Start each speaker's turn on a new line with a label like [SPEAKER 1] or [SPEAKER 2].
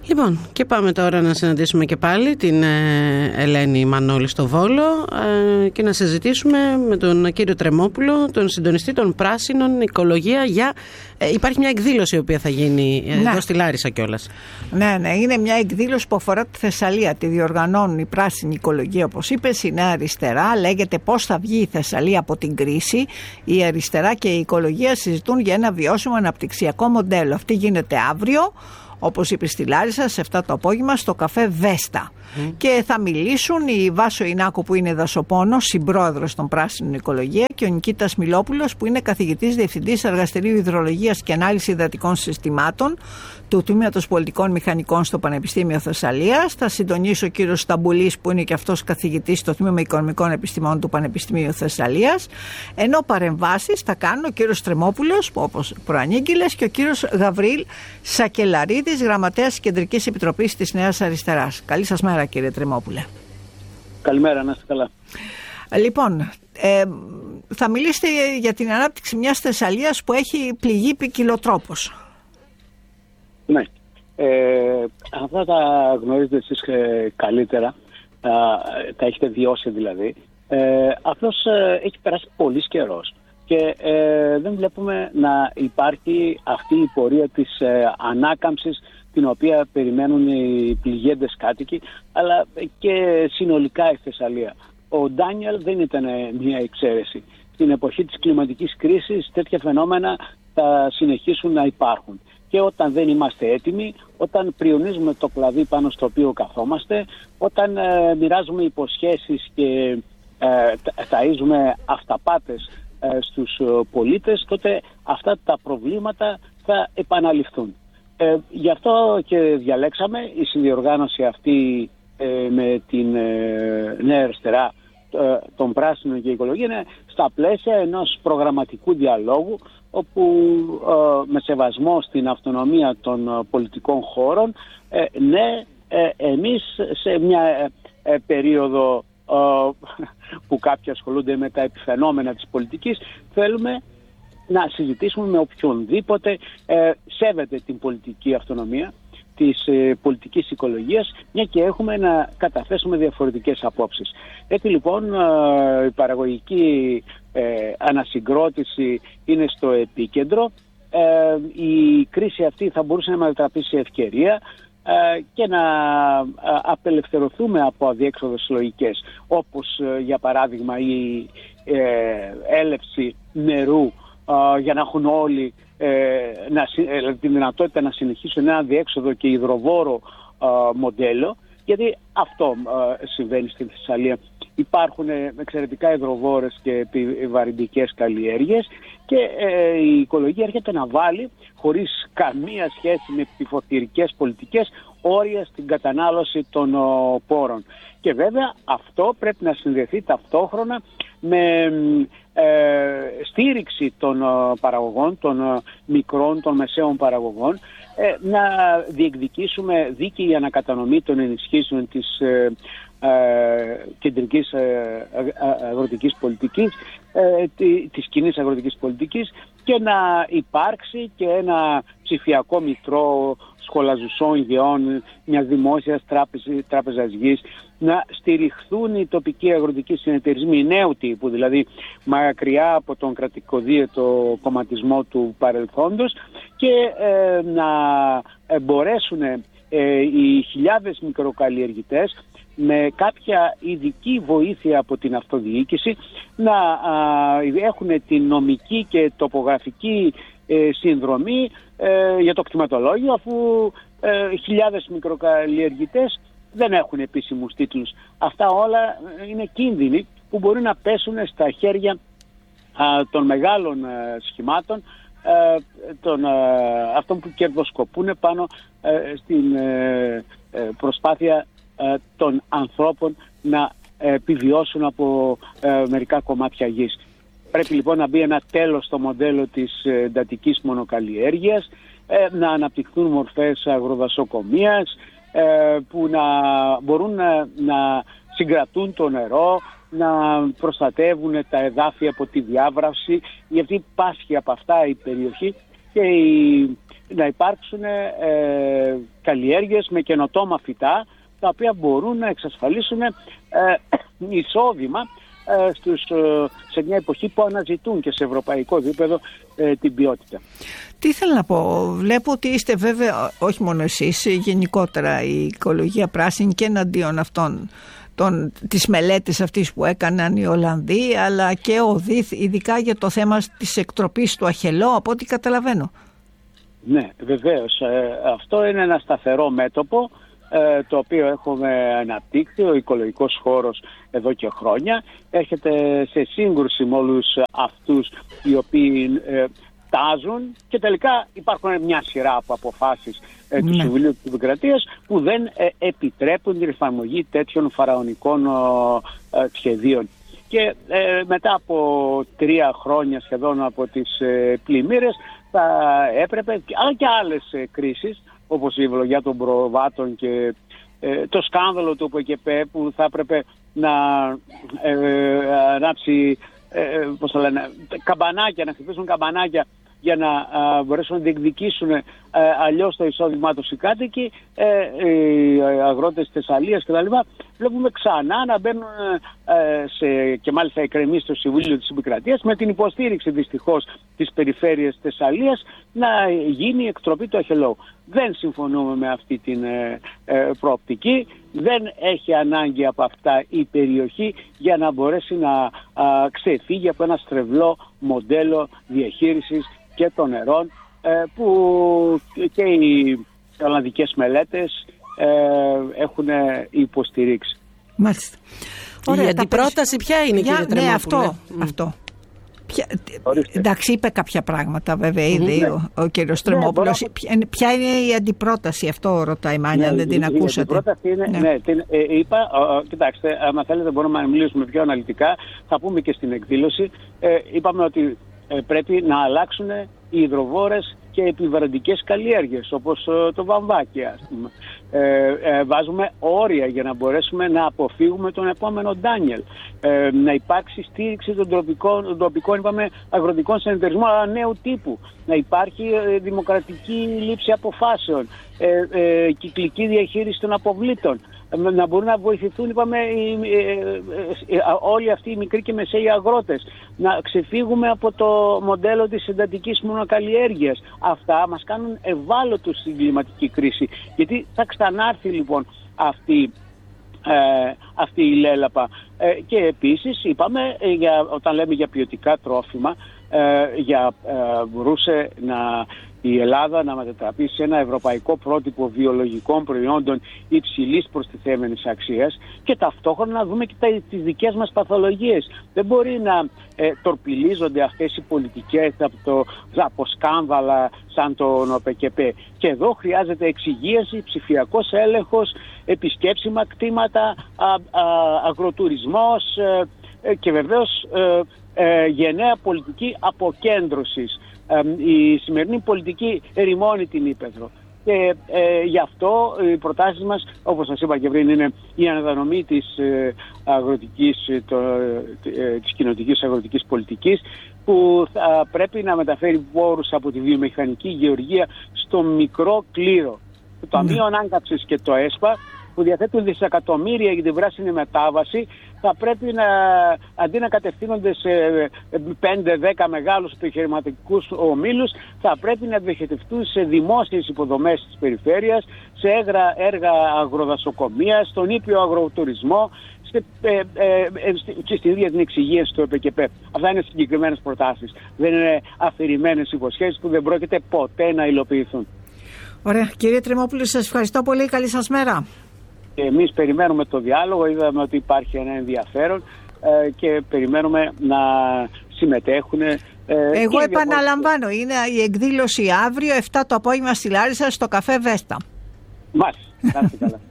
[SPEAKER 1] Λοιπόν, και πάμε τώρα να συναντήσουμε και πάλι την Ελένη Μανώλη στο Βόλο και να συζητήσουμε με τον κύριο Τρεμόπουλο, τον συντονιστή των Πράσινων Οικολογία, για... Υπάρχει μια εκδήλωση η οποία θα γίνει εδώ στη Λάρισα κιόλας.
[SPEAKER 2] Ναι, είναι μια εκδήλωση που αφορά τη Θεσσαλία. Τη διοργανώνουν η Πράσινη Οικολογία, όπως είπες, η Νέα Αριστερά. Λέγεται πώς θα βγει η Θεσσαλία από την κρίση. Η Αριστερά και η Οικολογία συζητούν για ένα βιώσιμο αναπτυξιακό μοντέλο. Αυτή γίνεται αύριο, όπως είπε, στη Λάρισα, σε 7 το απόγευμα, στο καφέ Βέστα. Και θα μιλήσουν η Βάσο Ινάκου, που είναι δασοπόνος, συμπρόεδρος των Πράσινων Οικολογία, και ο Νικήτας Μιλόπουλος, που είναι καθηγητής διευθυντής Εργαστηρίου Υδρολογίας και Ανάλυση Υδατικών Συστημάτων του Τμήματος Πολιτικών Μηχανικών στο Πανεπιστήμιο Θεσσαλίας. Θα συντονίσει ο κύριος Σταμπουλής, που είναι και αυτός καθηγητής στο Τμήμα Οικονομικών Επιστημών του Πανεπιστημίου Θεσσαλίας. Ενώ παρεμβάσεις θα κάνουν ο κύριος Τρεμόπουλος, που όπως προανήγγειλες, και ο κύριος Γαβρίλ Σακελαρίδης, γραμματέας της Κεντρικής Επιτροπής της Νέας Αριστεράς. Καλή σας μέρα, κύριε Τρεμόπουλε.
[SPEAKER 3] Καλημέρα, να είστε καλά.
[SPEAKER 2] Λοιπόν, θα μιλήσετε για την ανάπτυξη μιας Θεσσαλίας που έχει πληγεί ποικιλοτρόπως.
[SPEAKER 3] Ναι. Αυτά τα γνωρίζετε εσείς καλύτερα, τα έχετε βιώσει δηλαδή. Αυτός έχει περάσει πολύς καιρός και δεν βλέπουμε να υπάρχει αυτή η πορεία της ανάκαμψης την οποία περιμένουν οι πληγέντες κάτοικοι, αλλά και συνολικά η Θεσσαλία. Ο Ντάνιελ δεν ήταν μια εξαίρεση. Στην εποχή της κλιματικής κρίσης τέτοια φαινόμενα θα συνεχίσουν να υπάρχουν. Και όταν δεν είμαστε έτοιμοι, όταν πριονίζουμε το κλαδί πάνω στο οποίο καθόμαστε, όταν μοιράζουμε υποσχέσεις και ταΐζουμε αυταπάτες στους πολίτες, τότε αυτά τα προβλήματα θα επαναληφθούν. Γι' αυτό και διαλέξαμε η συνδιοργάνωση αυτή με την Νέα Αριστερά των Πράσινων και Οικολογία, είναι στα πλαίσια ενός προγραμματικού διαλόγου, όπου με σεβασμό στην αυτονομία των πολιτικών χώρων, εμείς σε μια περίοδο που κάποιοι ασχολούνται με τα επιφαινόμενα της πολιτικής, θέλουμε να συζητήσουμε με οποιονδήποτε σέβεται την πολιτική αυτονομία της πολιτικής οικολογίας, μια και έχουμε να καταθέσουμε διαφορετικές απόψεις. Έτσι λοιπόν η παραγωγική ανασυγκρότηση είναι στο επίκεντρο. Η κρίση αυτή θα μπορούσε να μετατραπεί σε ευκαιρία και να απελευθερωθούμε από αδιέξοδες λογικές, όπως για παράδειγμα η έλευση νερού, για να έχουν όλοι τη δυνατότητα να συνεχίσουν ένα διέξοδο και υδροβόρο μοντέλο, γιατί αυτό συμβαίνει στη Θεσσαλία. Υπάρχουν εξαιρετικά υδροβόρες και επιβαρυντικές καλλιέργειες και η οικολογία έρχεται να βάλει, χωρίς καμία σχέση με επιφωτηρικές πολιτικές, όρια στην κατανάλωση των πόρων. Και βέβαια αυτό πρέπει να συνδεθεί ταυτόχρονα με στήριξη των παραγωγών, των μικρών, των μεσαίων παραγωγών, να διεκδικήσουμε δίκαιη ανακατανομή των ενισχύσεων της κεντρικής αγροτικής πολιτικής, της κοινής αγροτικής πολιτικής, και να υπάρξει και ένα ψηφιακό μητρό σχολαζουσών γεών, μιας δημόσιας τράπεζας γης, να στηριχθούν οι τοπικοί αγροτικοί συνεταιρισμοί νέου τύπου, δηλαδή μακριά από τον κρατικοδίαιτο κομματισμό του παρελθόντος, και να μπορέσουν οι χιλιάδες μικροκαλλιεργητές με κάποια ειδική βοήθεια από την αυτοδιοίκηση να έχουν την νομική και τοπογραφική συνδρομή για το κτηματολόγιο, αφού χιλιάδες μικροκαλλιεργητές δεν έχουν επίσημους τίτλους. Αυτά όλα είναι κίνδυνοι που μπορεί να πέσουν στα χέρια των μεγάλων σχημάτων, αυτών που κερδοσκοπούν πάνω στην προσπάθεια των ανθρώπων να επιβιώσουν από μερικά κομμάτια γης. Πρέπει λοιπόν να μπει ένα τέλος στο μοντέλο της εντατικής μονοκαλλιέργειας, να αναπτυχθούν μορφές αγροδασοκομείας που να μπορούν να συγκρατούν το νερό, να προστατεύουν τα εδάφη από τη διάβραση, γιατί πάσχει από αυτά η περιοχή, και η να υπάρξουν καλλιέργειες με καινοτόμα φυτά, τα οποία μπορούν να εξασφαλίσουν εισόδημα σε μια εποχή που αναζητούν και σε ευρωπαϊκό επίπεδο την ποιότητα.
[SPEAKER 2] Τι θέλω να πω, βλέπω ότι είστε βέβαια, όχι μόνο εσείς, γενικότερα η οικολογία πράσινη και εναντίον αυτών τις μελέτες αυτής που έκαναν οι Ολλανδοί, αλλά και ο ΔΙΘ, ειδικά για το θέμα της εκτροπής του αχελώ, από ό,τι καταλαβαίνω.
[SPEAKER 3] Ναι, βεβαίως. Αυτό είναι ένα σταθερό μέτωπο, το οποίο έχουμε αναπτύξει, ο οικολογικός χώρος, εδώ και χρόνια. Έρχεται σε σύγκρουση με όλους αυτούς οι οποίοι τάζουν, και τελικά υπάρχουν μια σειρά από αποφάσεις του Συμβουλίου της Δημοκρατίας που δεν επιτρέπουν την εφαρμογή τέτοιων φαραωνικών σχεδίων. Και μετά από 3 χρόνια σχεδόν από τις πλημμύρες θα έπρεπε, αλλά και άλλες κρίσεις, όπως η ευλογιά των προβάτων και το σκάνδαλο του ΟΠΕΚΕΠΕ, που θα έπρεπε να ανάψει καμπανάκια, να χτυπήσουν καμπανάκια για να μπορέσουν να διεκδικήσουν αλλιώς το εισόδημά τους οι κάτοικοι, οι αγρότες της Θεσσαλίας κτλ. Βλέπουμε ξανά να μπαίνουν και μάλιστα εκκρεμεί στο Συμβούλιο της Επικρατείας, με την υποστήριξη δυστυχώς της περιφέρειας της Θεσσαλίας, να γίνει η εκτροπή του αχελώου. Δεν συμφωνούμε με αυτή την προοπτική. Δεν έχει ανάγκη από αυτά η περιοχή για να μπορέσει να ξεφύγει από ένα στρεβλό μοντέλο διαχείρισης και των νερών, που και οι ολλανδικές μελέτες έχουν υποστηρίξει.
[SPEAKER 2] Μάλιστα.
[SPEAKER 1] Ωραία, η αντιπρόταση ποια είναι, κύριε Τρεμόπουλε?
[SPEAKER 2] Ναι, αυτό. Εντάξει, είπε κάποια πράγματα βέβαια ήδη ο κύριος Τρεμόπουλος. Ποια είναι η αντιπρόταση, αυτό ρωτάει Μάνια, αν δεν την ακούσατε.
[SPEAKER 3] Η αντιπρόταση είναι, είπα, κοιτάξτε, αν θέλετε μπορούμε να μιλήσουμε πιο αναλυτικά, θα πούμε και στην εκδήλωση. Είπαμε ότι πρέπει να αλλάξουν οι υδροβόρες και επιβαρυντικές καλλιέργειες, όπως το βαμβάκι, ας πούμε. Βάζουμε όρια για να μπορέσουμε να αποφύγουμε τον επόμενο Ντάνιελ. Να υπάρξει στήριξη των τοπικών είπαμε, αγροτικών συνεταιρισμών, αλλά νέου τύπου. Να υπάρχει δημοκρατική λήψη αποφάσεων, κυκλική διαχείριση των αποβλήτων. Να μπορούν να βοηθηθούν, είπαμε, όλοι αυτοί οι μικροί και μεσαίοι αγρότες. Να ξεφύγουμε από το μοντέλο της εντατικής μονοκαλλιέργειας. Αυτά μας κάνουν ευάλωτους στην κλιματική κρίση. Γιατί θα ξανάρθει λοιπόν αυτή η λέλαπα. Και επίσης είπαμε, όταν λέμε για ποιοτικά τρόφιμα, μπορούσε η Ελλάδα να μετατραπεί σε ένα ευρωπαϊκό πρότυπο βιολογικών προϊόντων υψηλής προστιθέμενης αξίας, και ταυτόχρονα να δούμε και τις δικές μας παθολογίες. Δεν μπορεί να τορπιλίζονται αυτές οι πολιτικές από σκάνδαλα σαν τον ΟΠΕΚΕΠΕ. Και εδώ χρειάζεται εξυγίαση, ψηφιακός έλεγχος, επισκέψιμα κτήματα, αγροτουρισμός και βεβαίως γενναία πολιτική αποκέντρωσης. Η σημερινή πολιτική ερημώνει την ύπαιθρο. Και γι' αυτό οι προτάσεις μας, όπως σας είπα και πριν, είναι η αναδρομή της κοινοτικής αγροτικής πολιτικής, που θα πρέπει να μεταφέρει πόρους από τη βιομηχανική γεωργία στο μικρό κλήρο. Το Ταμείο Ανάκαμψης και το ΕΣΠΑ, που διαθέτουν δισεκατομμύρια για την πράσινη μετάβαση, θα πρέπει αντί να κατευθύνονται σε 5-10 μεγάλους επιχειρηματικούς ομίλους, θα πρέπει να διοχετευτούν σε δημόσιες υποδομές της περιφέρειας, σε έργα αγροδασοκομείας, στον ήπιο αγροτουρισμό και στην ίδια την εξυγίαση του ΕΠΕΚΕΠΕ. Αυτά είναι συγκεκριμένες προτάσεις. Δεν είναι αφηρημένες υποσχέσεις που δεν πρόκειται ποτέ να υλοποιηθούν.
[SPEAKER 2] Ωραία. Κύριε Τρεμόπουλε, σας ευχαριστώ πολύ. Καλή σας μέρα.
[SPEAKER 3] Εμείς περιμένουμε το διάλογο, είδαμε ότι υπάρχει ένα ενδιαφέρον και περιμένουμε να συμμετέχουν.
[SPEAKER 2] Εγώ επαναλαμβάνω, είναι η εκδήλωση αύριο 7 το απόγευμα στη Λάρισα στο καφέ Βέστα.
[SPEAKER 3] Μάλιστα, καλά.